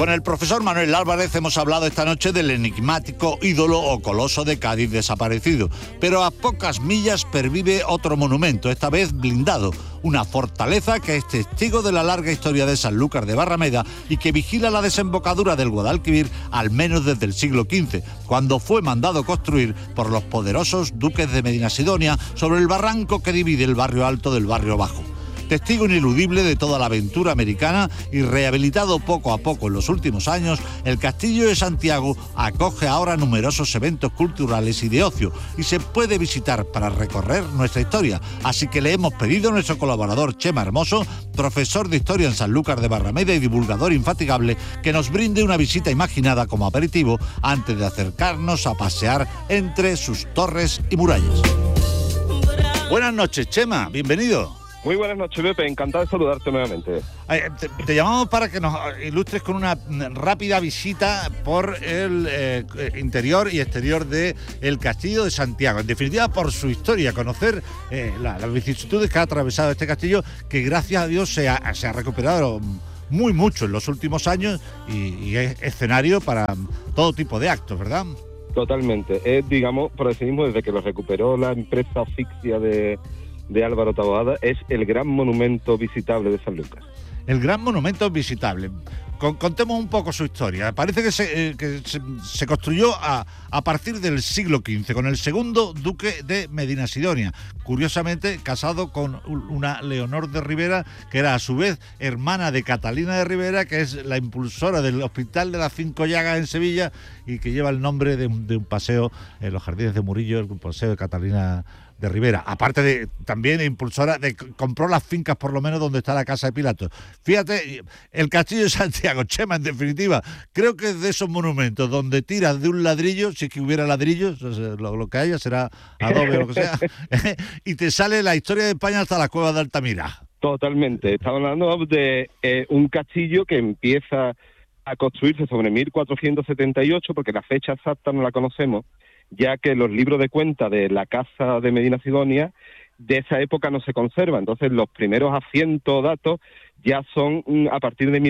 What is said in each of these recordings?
Con el profesor Manuel Álvarez hemos hablado esta noche del enigmático ídolo o coloso de Cádiz desaparecido, pero a pocas millas pervive otro monumento, esta vez blindado, una fortaleza que es testigo de la larga historia de Sanlúcar de Barrameda y que vigila la desembocadura del Guadalquivir al menos desde el siglo XV, cuando fue mandado construir por los poderosos duques de Medinasidonia sobre el barranco que divide el barrio alto del barrio bajo. Testigo ineludible de toda la aventura americana y rehabilitado poco a poco en los últimos años, el Castillo de Santiago acoge ahora numerosos eventos culturales y de ocio y se puede visitar para recorrer nuestra historia. Así que le hemos pedido a nuestro colaborador Chema Hermoso, profesor de Historia en Sanlúcar de Barrameda y divulgador infatigable, que nos brinde una visita imaginada como aperitivo antes de acercarnos a pasear entre sus torres y murallas. Buenas noches, Chema, bienvenido. Muy buenas noches, Pepe. Encantado de saludarte nuevamente. Te llamamos para que nos ilustres con una rápida visita por el interior y exterior del Castillo de Santiago. En definitiva, por su historia, conocer las vicisitudes que ha atravesado este castillo, que gracias a Dios se ha recuperado muy mucho en los últimos años y es escenario para todo tipo de actos, ¿verdad? Totalmente. Es, digamos, por decir mismo, desde que lo recuperó la empresa asfixia de Álvaro Taboada, es el gran monumento visitable de Sanlúcar. El gran monumento visitable. Contemos un poco su historia. Parece que se construyó a partir del siglo XV, con el segundo duque de Medinasidonia, curiosamente casado con una Leonor de Rivera, que era a su vez hermana de Catalina de Rivera, que es la impulsora del Hospital de las Cinco Llagas en Sevilla y que lleva el nombre de un paseo en los Jardines de Murillo, el paseo de Catalina de Rivera, aparte de también impulsora de compró las fincas por lo menos donde está la casa de Pilatos. Fíjate, el Castillo de Santiago, Chema, en definitiva, creo que es de esos monumentos donde tiras de un ladrillo, si es que hubiera ladrillos, lo que haya será adobe o lo que sea, y te sale la historia de España hasta la cueva de Altamira. Totalmente. Estamos hablando de un castillo que empieza a construirse sobre 1478, porque la fecha exacta no la conocemos, ya que los libros de cuenta de la casa de Medinasidonia de esa época no se conservan. Entonces los primeros asientos datos ya son a partir de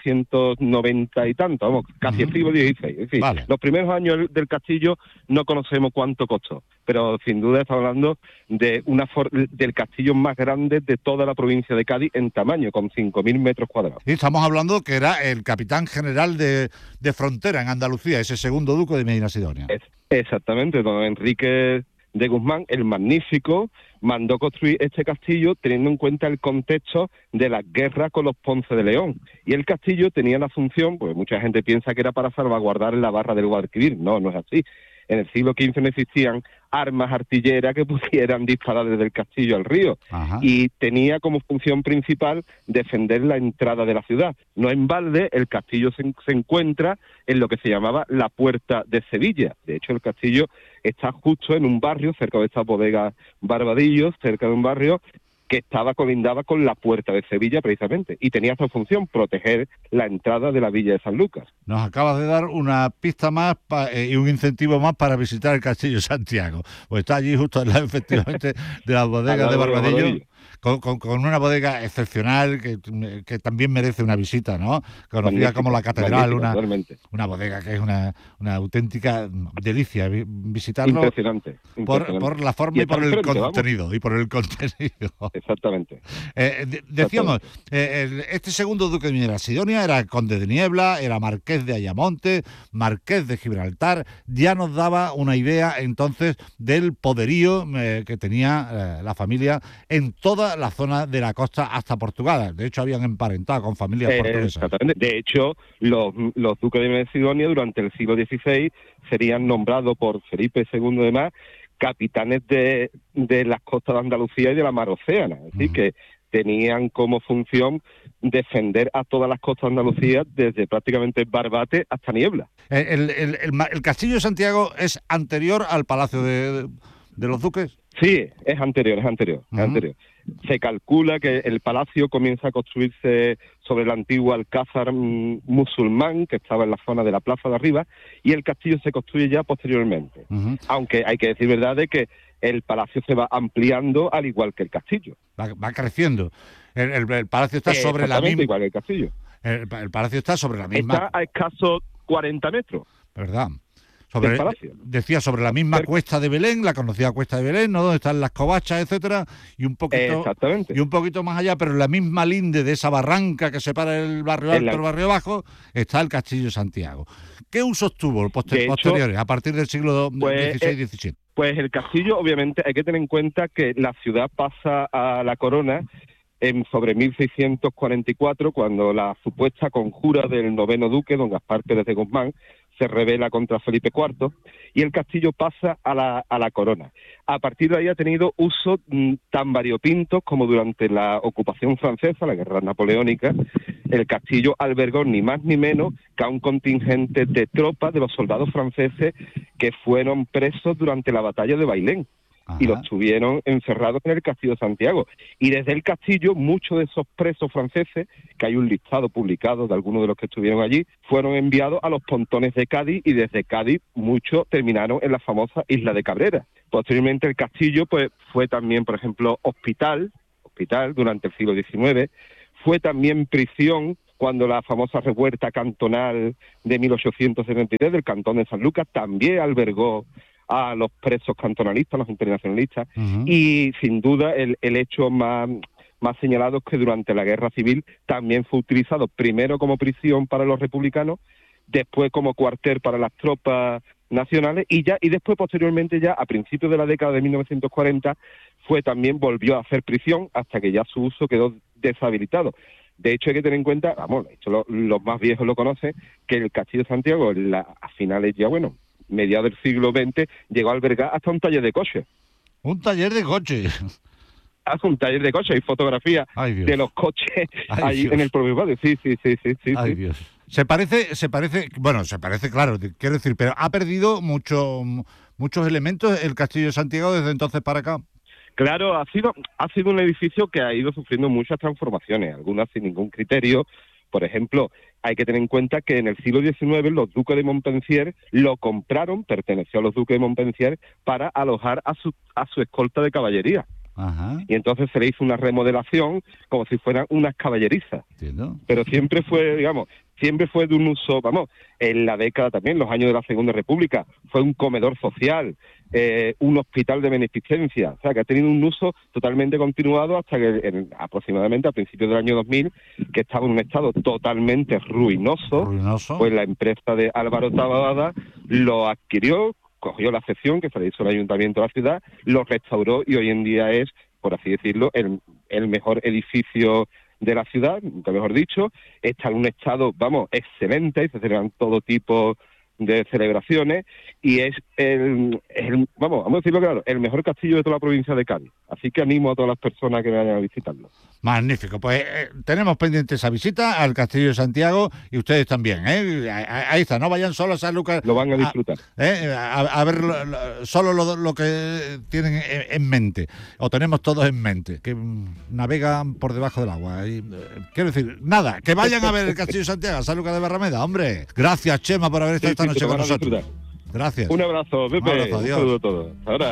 1490 y tanto, vamos, casi el siglo XVI. Es decir, vale. Los primeros años del castillo no conocemos cuánto costó, pero sin duda estamos hablando de del castillo más grande de toda la provincia de Cádiz en tamaño, con 5.000 metros cuadrados. Y estamos hablando que era el capitán general de frontera en Andalucía, ese segundo duque de Medinasidonia. Exactamente, don Enrique de Guzmán, el Magnífico, mandó construir este castillo teniendo en cuenta el contexto de las guerras con los Ponce de León. Y el castillo tenía la función, pues mucha gente piensa que era para salvaguardar la barra del Guadalquivir. No es así. En el siglo XV no existían armas artilleras que pudieran disparar desde el castillo al río. Ajá. Y tenía como función principal defender la entrada de la ciudad. No en balde, el castillo se encuentra en lo que se llamaba la Puerta de Sevilla. De hecho, el castillo está justo en un barrio, cerca de estas bodegas Barbadillos, cerca de un barrio que colindaba con la Puerta de Sevilla precisamente, y tenía esta función, proteger la entrada de la villa de Sanlúcar. Nos acabas de dar una pista más y un incentivo más para visitar el Castillo de Santiago, pues está allí justo al lado efectivamente de las bodegas de Barbadillo. Con una bodega excepcional que también merece una visita, ¿no? Conocida como la Catedral, una bodega que es una auténtica delicia visitarlo. Impresionante. Por la forma y por el contenido. Vamos. Y por el contenido. Exactamente. Decíamos, este segundo duque de Medinasidonia era conde de Niebla, era marqués de Ayamonte, marqués de Gibraltar. Ya nos daba una idea entonces del poderío que tenía la familia en toda la zona de la costa hasta Portugal. De hecho, habían emparentado con familias portuguesas. Exactamente. De hecho, los duques de Medinasidonia durante el siglo XVI serían nombrados por Felipe II de más capitanes de las costas de Andalucía y de la mar Océana. Es decir, que tenían como función defender a todas las costas de Andalucía desde prácticamente Barbate hasta Niebla. ¿El Castillo de Santiago es anterior al Palacio de los Duques? Sí, es anterior. Se calcula que el palacio comienza a construirse sobre el antiguo alcázar musulmán que estaba en la zona de la Plaza de Arriba, y el castillo se construye ya posteriormente. Aunque hay que decir verdad de que el palacio se va ampliando al igual que el castillo. Va creciendo. El palacio está sobre la misma... igual que el castillo. El palacio está sobre la misma... Está a escasos 40 metros. ¿Verdad? Del palacio. Decía sobre la misma cuesta de Belén, la conocida cuesta de Belén, ¿no? Donde están las covachas, etcétera, y un poquito más allá, pero en la misma linde de esa barranca que separa el barrio alto del barrio bajo, está el Castillo de Santiago. ¿Qué usos tuvo posteriores, a partir del siglo XVI-XVII? Pues el castillo, obviamente, hay que tener en cuenta que la ciudad pasa a la corona sobre 1644, cuando la supuesta conjura del noveno duque, don Gaspar Pérez de Guzmán, se rebela contra Felipe IV, y el castillo pasa a la corona. A partir de ahí ha tenido usos tan variopintos como durante la ocupación francesa, la guerra napoleónica. El castillo albergó ni más ni menos que a un contingente de tropas de los soldados franceses que fueron presos durante la batalla de Bailén. Ajá. Y los tuvieron encerrados en el Castillo de Santiago. Y desde el castillo, muchos de esos presos franceses, que hay un listado publicado de algunos de los que estuvieron allí, fueron enviados a los pontones de Cádiz, y desde Cádiz muchos terminaron en la famosa Isla de Cabrera. Posteriormente el castillo pues fue también, por ejemplo, hospital durante el siglo XIX, fue también prisión cuando la famosa revuelta cantonal de 1873 del cantón de San Lucas también albergó a los presos cantonalistas, los internacionalistas, y sin duda el hecho más señalado es que durante la Guerra Civil también fue utilizado primero como prisión para los republicanos, después como cuartel para las tropas nacionales, y después posteriormente, ya a principios de la década de 1940, volvió a ser prisión hasta que ya su uso quedó deshabilitado. De hecho, hay que tener en cuenta, los más viejos lo conocen, que el Castillo de Santiago a finales mediados del siglo XX, llegó a albergar hasta un taller de coches. ¿Un taller de coches? Hace un taller de coches, hay fotografías de los coches allí en el propio patio. Sí. Ay, Dios. Se parece, claro, quiero decir, pero ha perdido muchos elementos el Castillo de Santiago desde entonces para acá. Claro, ha sido un edificio que ha ido sufriendo muchas transformaciones, algunas sin ningún criterio. Por ejemplo, hay que tener en cuenta que en el siglo XIX los duques de Montpensier lo compraron, perteneció a los duques de Montpensier, para alojar a su escolta de caballería. Ajá. Y entonces se le hizo una remodelación como si fueran unas caballerizas. Entiendo. Pero siempre fue de un uso, en la década también, los años de la Segunda República, fue un comedor social, un hospital de beneficencia, o sea, que ha tenido un uso totalmente continuado hasta que aproximadamente a principios del año 2000, que estaba en un estado totalmente ruinoso. Pues la empresa de Álvaro Taboada lo adquirió, cogió la sección que se le hizo el ayuntamiento de la ciudad, lo restauró, y hoy en día es, por así decirlo, el mejor edificio de la ciudad, nunca mejor dicho. Está en un estado, excelente, y se celebran todo tipo de celebraciones, y es vamos a decirlo claro, el mejor castillo de toda la provincia de Cádiz. Así que animo a todas las personas que vayan a visitarlo. Magnífico, pues tenemos pendiente esa visita al Castillo de Santiago, y ustedes también, ahí está, no vayan solos a San Lucas. Lo van a disfrutar. A ver solo lo que tienen en mente, o tenemos todos en mente, que navegan por debajo del agua. Quiero decir, nada, que vayan a ver el Castillo de Santiago, a San Lucas de Barrameda, hombre. Gracias, Chema, por haber estado esta noche con nosotros. Gracias. Un abrazo, Pepe. Un abrazo, adiós. Un saludo a todos. Ahora.